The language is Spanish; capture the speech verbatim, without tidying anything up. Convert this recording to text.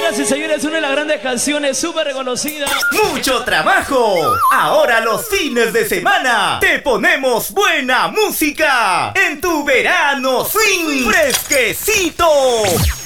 Señoras y señores, una de las grandes canciones súper reconocida. ¡Mucho trabajo! Ahora los fines de semana te ponemos buena música en tu verano swing fresquecito.